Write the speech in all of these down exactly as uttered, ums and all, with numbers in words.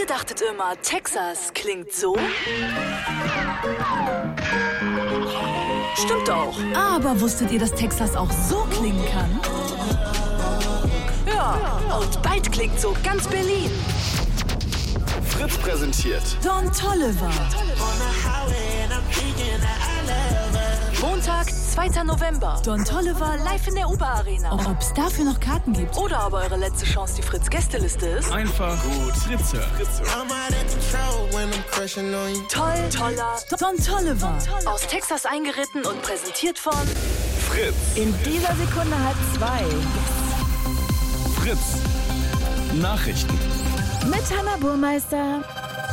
Ihr dachtet immer, Texas klingt so? Stimmt auch. Aber wusstet ihr, dass Texas auch so klingen kann? Ja, und bald klingt so ganz Berlin. Fritz präsentiert Don Toliver. Montag, zweiter November. Don Toliver Live in der Uber-Arena. Ob es dafür noch Karten gibt? Oder aber eure letzte Chance die Fritz-Gästeliste ist. einfach gut Fritz hören. Toll, toller Don Toliver. aus Texas eingeritten und präsentiert von Fritz. In dieser Sekunde halb zwei. Fritz. Nachrichten. Mit Hannah Burmeister.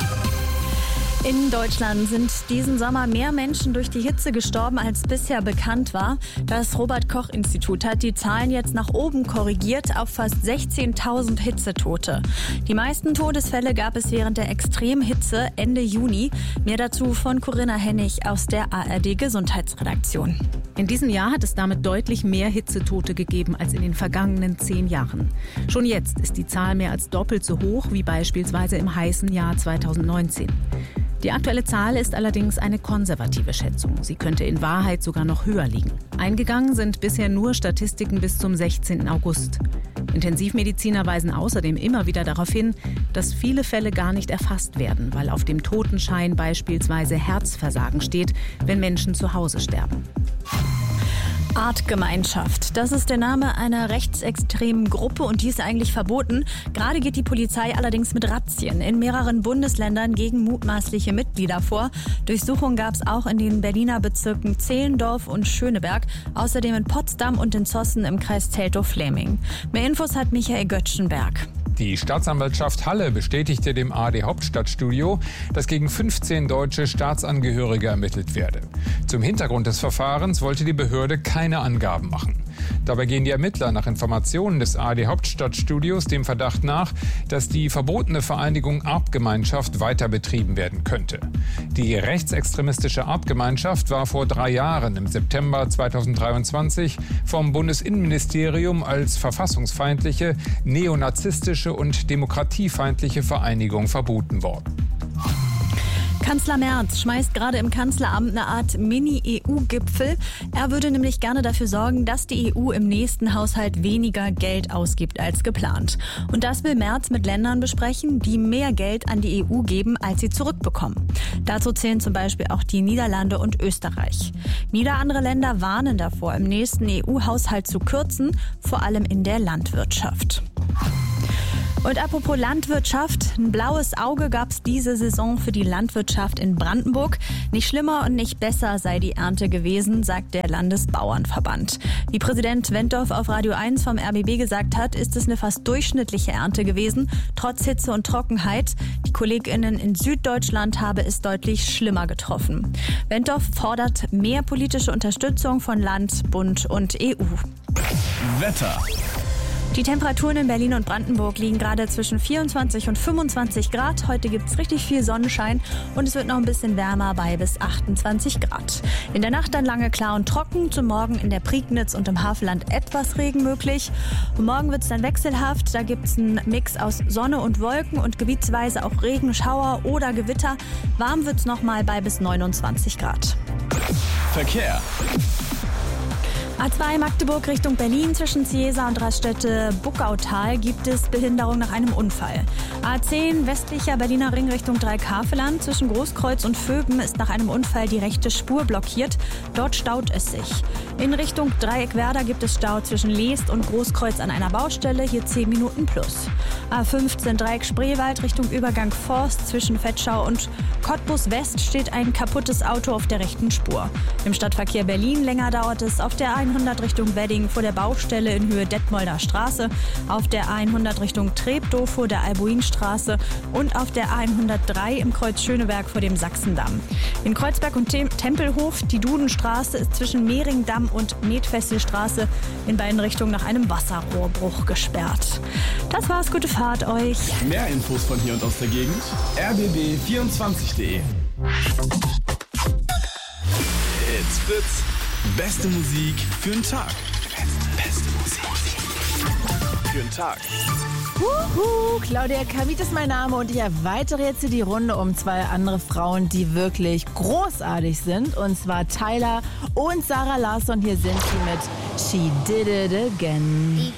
In Deutschland sind diesen Sommer mehr Menschen durch die Hitze gestorben, als bisher bekannt war. Das Robert-Koch-Institut hat die Zahlen jetzt nach oben korrigiert auf fast sechzehntausend Hitzetote. Die meisten Todesfälle gab es während der Extremhitze Ende Juni. Mehr dazu von Corinna Hennig aus der A R D-Gesundheitsredaktion. In diesem Jahr hat es damit deutlich mehr Hitzetote gegeben als in den vergangenen zehn Jahren. Schon jetzt ist die Zahl mehr als doppelt so hoch wie beispielsweise im heißen Jahr zweitausendneunzehn. Die aktuelle Zahl ist allerdings eine konservative Schätzung. Sie könnte in Wahrheit sogar noch höher liegen. Eingegangen sind bisher nur Statistiken bis zum sechzehnten August. Intensivmediziner weisen außerdem immer wieder darauf hin, dass viele Fälle gar nicht erfasst werden, weil auf dem Totenschein beispielsweise Herzversagen steht, wenn Menschen zu Hause sterben. Artgemeinschaft. Das ist der Name einer rechtsextremen Gruppe und die ist eigentlich verboten. Gerade geht die Polizei allerdings mit Razzien in mehreren Bundesländern gegen mutmaßliche Mitglieder vor. Durchsuchungen gab es auch in den Berliner Bezirken Zehlendorf und Schöneberg, außerdem in Potsdam und in Zossen im Kreis Teltow-Fläming. Mehr Infos hat Michael Göttschenberg. Die Staatsanwaltschaft Halle bestätigte dem A R D-Hauptstadtstudio, dass gegen fünfzehn deutsche Staatsangehörige ermittelt werde. Zum Hintergrund des Verfahrens wollte die Behörde keine Angaben machen. Dabei gehen die Ermittler nach Informationen des A R D-Hauptstadtstudios dem Verdacht nach, dass die verbotene Vereinigung Artgemeinschaft weiter betrieben werden könnte. Die rechtsextremistische Artgemeinschaft war vor drei Jahren im September zweitausenddreiundzwanzig vom Bundesinnenministerium als verfassungsfeindliche, neonazistische und demokratiefeindliche Vereinigung verboten worden. Kanzler Merz schmeißt gerade im Kanzleramt eine Art Mini-E U-Gipfel. Er würde nämlich gerne dafür sorgen, dass die E U im nächsten Haushalt weniger Geld ausgibt als geplant. Und das will Merz mit Ländern besprechen, die mehr Geld an die E U geben, als sie zurückbekommen. Dazu zählen zum Beispiel auch die Niederlande und Österreich. Wieder andere Länder warnen davor, im nächsten E U-Haushalt zu kürzen, vor allem in der Landwirtschaft. Und apropos Landwirtschaft, ein blaues Auge gab es diese Saison für die Landwirtschaft in Brandenburg. Nicht schlimmer und nicht besser sei die Ernte gewesen, sagt der Landesbauernverband. Wie Präsident Wentorf auf Radio eins vom R B B gesagt hat, ist es eine fast durchschnittliche Ernte gewesen, trotz Hitze und Trockenheit. Die KollegInnen in Süddeutschland habe es deutlich schlimmer getroffen. Wentorf fordert mehr politische Unterstützung von Land, Bund und E U. Wetter. Die Temperaturen in Berlin und Brandenburg liegen gerade zwischen vierundzwanzig und fünfundzwanzig Grad. Heute gibt es richtig viel Sonnenschein und es wird noch ein bisschen wärmer bei bis achtundzwanzig Grad. In der Nacht dann lange klar und trocken. Zum Morgen in der Prignitz und im Havelland etwas Regen möglich. Und morgen wird es dann wechselhaft. Da gibt es einen Mix aus Sonne und Wolken und gebietsweise auch Regen, Schauer oder Gewitter. Warm wird es nochmal bei bis neunundzwanzig Grad. Verkehr. A zwei Magdeburg Richtung Berlin zwischen Ciesa und Raststätte Buckautal gibt es Behinderung nach einem Unfall. A zehn westlicher Berliner Ring Richtung Dreieckhaveland zwischen Großkreuz und Vöben ist nach einem Unfall die rechte Spur blockiert. Dort staut es sich. In Richtung Dreieckwerder gibt es Stau zwischen Leest und Großkreuz an einer Baustelle, hier zehn Minuten plus. A fünfzehn Dreieck Spreewald Richtung Übergang Forst zwischen Vetschau und Cottbus West steht ein kaputtes Auto auf der rechten Spur. Im Stadtverkehr Berlin länger dauert es auf der hundert Richtung Wedding vor der Baustelle in Höhe Detmolder Straße, auf der A hundert Richtung Treptow vor der Albuinstraße und auf der A hundertdrei im Kreuz Schöneberg vor dem Sachsendamm. In Kreuzberg und Tem- Tempelhof die Dudenstraße ist zwischen Mehringdamm und Metfesselstraße in beiden Richtungen nach einem Wasserrohrbruch gesperrt. Das war's, gute Fahrt euch. Mehr Infos von hier und aus der Gegend r b b vierundzwanzig punkt d e. It's Fritz. Beste Musik für den Tag. Beste Musik für den Tag. Huhu, Claudia Kamit ist mein Name und ich erweitere jetzt hier die Runde um zwei andere Frauen, die wirklich großartig sind. Und zwar Tyla und Sarah Larsson. Hier sind sie mit She Did It Again.